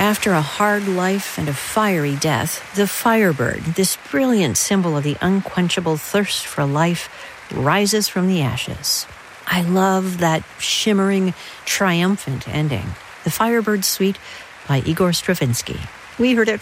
After a hard life and a fiery death, the Firebird, this brilliant symbol of the unquenchable thirst for life, rises from the ashes. I love that shimmering, triumphant ending. The Firebird Suite by Igor Stravinsky. We heard it